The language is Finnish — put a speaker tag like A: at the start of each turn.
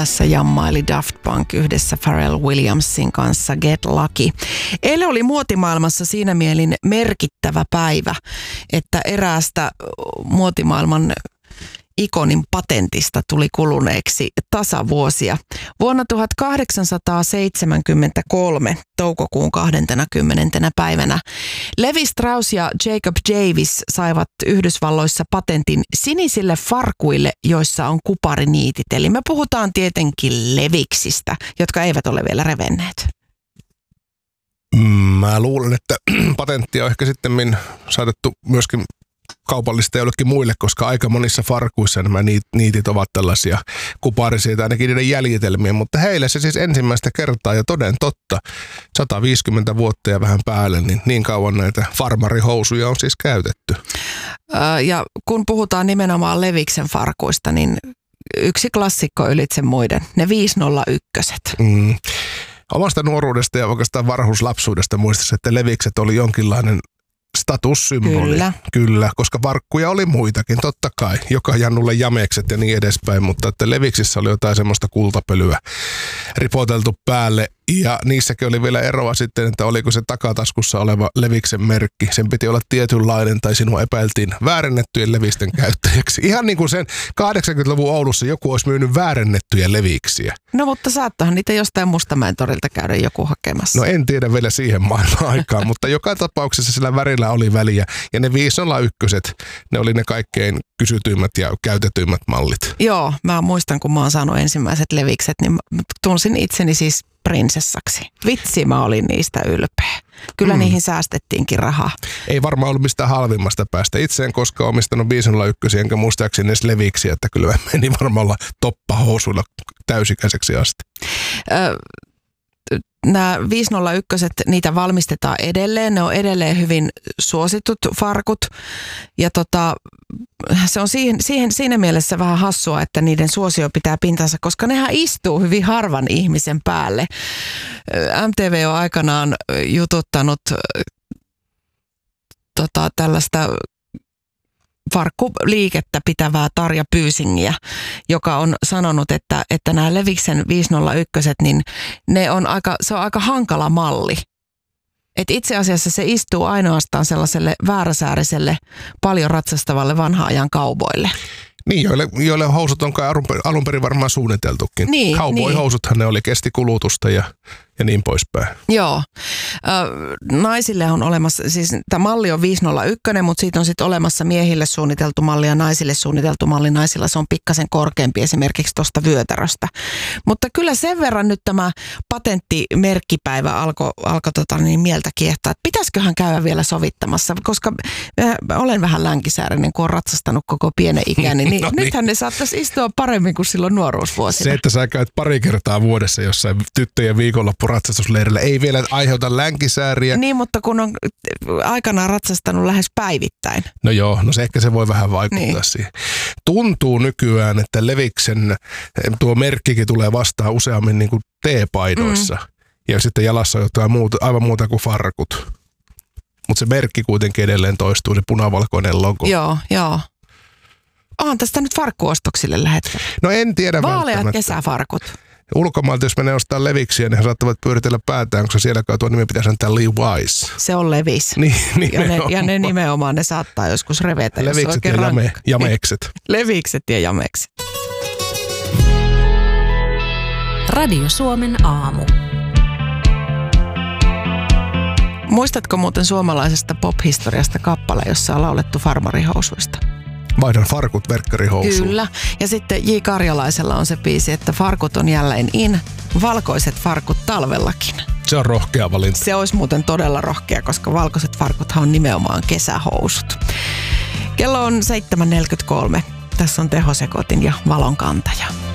A: Yhdysvalloissa jammaili Daft Punk yhdessä Pharrell Williamsin kanssa Get Lucky. Eilen oli muotimaailmassa siinä mielin merkittävä päivä, että eräästä muotimaailman ikonin patentista tuli kuluneeksi tasavuosia. Vuonna 1873 toukokuun 20. päivänä Levi Strauss ja Jacob Davis saivat Yhdysvalloissa patentin sinisille farkuille, joissa on kupariniitit. Eli me puhutaan tietenkin leviksistä, jotka eivät ole vielä revenneet.
B: Mä luulen, että patenttia on ehkä sitten saatettu myöskin kaupallista jollekin muille, koska aika monissa farkuissa nämä niitit ovat tällaisia kuparisia tai ainakin niiden jäljitelmiä, mutta heille se siis ensimmäistä kertaa ja toden totta 150 vuotta ja vähän päälle, niin kauan näitä farmarihousuja on siis käytetty.
A: Ja kun puhutaan nimenomaan Leviksen farkuista, niin yksi klassikko ylitse muiden, ne 501.
B: Omasta nuoruudesta ja oikeastaan varhuuslapsuudesta muistaisin, että Levikset oli jonkinlainen statussymboli. Kyllä, koska farkkuja oli muitakin, totta kai. Joka Jannulle jamekset ja niin edespäin, mutta että Leviksissä oli jotain semmoista kultapölyä ripoteltu päälle. Ja niissäkin oli vielä eroa sitten, että oliko se takataskussa oleva Leviksen merkki. Sen piti olla tietynlainen tai sinua epäiltiin väärennettyjen levisten käyttäjäksi. Ihan niin kuin sen 80-luvun Oulussa joku olisi myynyt väärennettyjä leviksiä.
A: No mutta saattahan niitä jostain Mustamäen torilta käydä joku hakemassa.
B: No en tiedä vielä siihen maailman aikaan, mutta joka tapauksessa sillä värillä oli väliä. Ja ne 501, ne oli ne kaikkein kysytyimmät ja käytetyimmät mallit.
A: Joo, mä muistan kun mä oon saanut ensimmäiset levikset, niin tunsin itseni siis prinsessaksi. Vitsi, mä olin niistä ylpeä. Kyllä niihin säästettiinkin rahaa.
B: Ei varmaan ollut mistään halvimmasta päästä. Itse en koskaan omistanut 501, enkä muistaakseni edes leviksiä, että kyllä meni varmaan olla toppahousuilla täysikäiseksi asti.
A: Nämä 501, niitä valmistetaan edelleen. Ne on edelleen hyvin suositut farkut. Ja se on siinä mielessä vähän hassua, että niiden suosio pitää pintansa, koska nehän istuu hyvin harvan ihmisen päälle. MTV on aikanaan jututtanut tällaista farkkuliikettä pitävää Tarja Pyysingiä, joka on sanonut, että nämä Leviksen 501, niin se on aika hankala malli. Et itse asiassa se istuu ainoastaan sellaiselle vääräsääriselle, paljon ratsastavalle vanhan ajan kauboille.
B: Niin, joille housut on kai alun perin varmaan suunniteltukin.
A: Niin,
B: Cowboy-housuthan ne oli, kesti kulutusta ja niin poispäin.
A: Joo. Naisille on olemassa, siis tämä malli on 501, mutta siitä on sitten olemassa miehille suunniteltu malli ja naisille suunniteltu malli. Naisilla se on pikkasen korkeampi esimerkiksi tuosta vyötäröstä. Mutta kyllä sen verran nyt tämä patenttimerkkipäivä alkoi mieltä kiehtoa, että pitäisiköhän käydä vielä sovittamassa, koska olen vähän länkisäärinen, kun olen ratsastanut koko pienen ikäni, niin nythän ne saattaisi istua paremmin kuin silloin nuoruusvuosina.
B: Se, että sä käyt pari kertaa vuodessa jossain tyttöjen viikonloppuratsastusleirillä, ei vielä aiheuta länkisääriä.
A: Niin, mutta kun on aikanaan ratsastanut lähes päivittäin.
B: No joo, se ehkä se voi vähän vaikuttaa siihen. Tuntuu nykyään, että Leviksen tuo merkkikin tulee vastaan useammin niin kuin teepaidoissa. Ja sitten jalassa on jotain aivan muuta kuin farkut. Mutta se merkki kuitenkin edelleen toistuu, se punavalkoinen logo.
A: Joo. Onhan tästä nyt farkkuostoksille lähetkö?
B: No en tiedä
A: vaaleat kesäfarkut.
B: Ulkomailta, jos menee ostaa Leviksiä, niin he saattavat pyöritellä päätään, koska siellä tuo nimi pitäisi antaa Levi's.
A: Se on Levis. Ja ne nimenomaan, ne saattaa joskus revetä.
B: Levikset ja jamekset.
A: Levikset ja jamekset.
C: Radio Suomen aamu.
A: Muistatko muuten suomalaisesta pop-historiasta kappale, jossa on laulettu farmarihousuista?
B: Vaihdan farkut verkkarihousuun.
A: Kyllä. Ja sitten J. Karjalaisella on se biisi, että farkut on jälleen in, valkoiset farkut talvellakin.
B: Se on rohkea valinta.
A: Se olisi muuten todella rohkea, koska valkoiset farkuthan on nimenomaan kesähousut. Kello on 7.43. Tässä on Teho Sekotin ja Valonkantaja.